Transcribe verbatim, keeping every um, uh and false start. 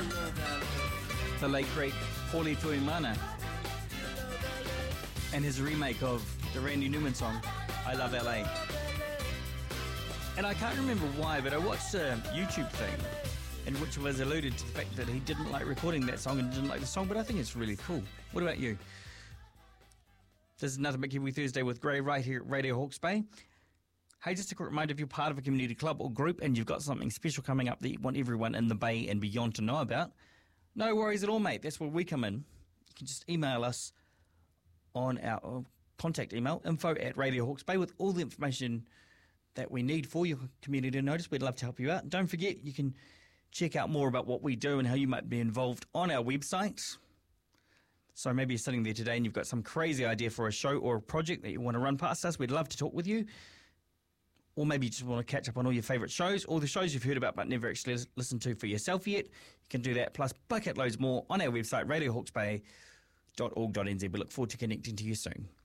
The late great Paulie Tuimana and his remake of the Randy Newman song, I Love L A. And I can't remember why, but I watched a YouTube thing in which was alluded to the fact that he didn't like recording that song and didn't like the song, but I think it's really cool. What about you? This is another Big Kiwi Thursday with Gray right here at Radio Hawke's Bay. Hey, just a quick reminder, if you're part of a community club or group and you've got something special coming up that you want everyone in the Bay and beyond to know about, no worries at all, mate. That's where we come in. You can just email us on our contact email, info at Radio Hawke's Bay, with all the information that we need for your community notice. We'd love to help you out. And don't forget, you can check out more about what we do and how you might be involved on our website. So maybe you're sitting there today and you've got some crazy idea for a show or a project that you want to run past us. We'd love to talk with you. Or maybe you just want to catch up on all your favourite shows, or the shows you've heard about but never actually listened to for yourself yet. You can do that, plus bucket loads more on our website, radio hawke's bay dot org dot n z. We look forward to connecting to you soon.